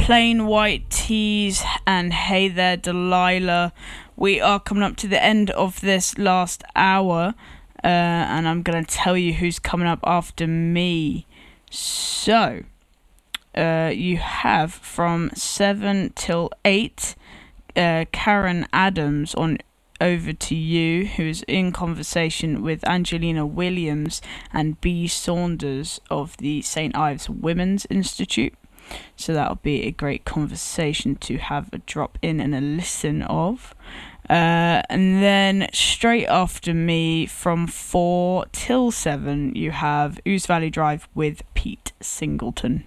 Plain White Tees and Hey There Delilah. We are coming up to the end of this last hour, and I'm going to tell you who's coming up after me. So, you have from 7 till 8, Karen Adams on Over to You, who's in conversation with Angelina Williams and B. Saunders of the St. Ives Women's Institute. So that'll be a great conversation to have a drop in and a listen of. And then straight after me from 4 till 7, you have Ouse Valley Drive with Pete Singleton.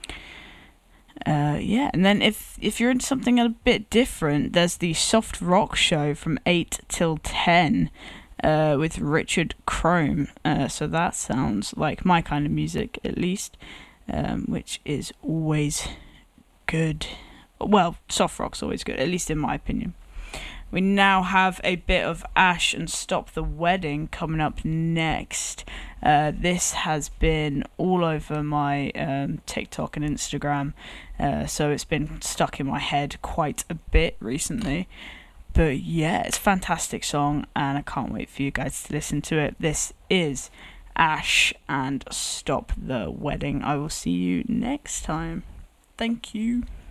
And then if you're into something a bit different, there's the Soft Rock Show from 8 till 10 with Richard Chrome. So that sounds like my kind of music, at least, which is always good. Well, soft rock's always good, at least in my opinion. We now have a bit of Ash and Stop the Wedding coming up next. This has been all over my TikTok and Instagram, so it's been stuck in my head quite a bit recently. But yeah, it's a fantastic song, and I can't wait for you guys to listen to it. This is Ash and Stop the Wedding. I will see you next time. Thank you.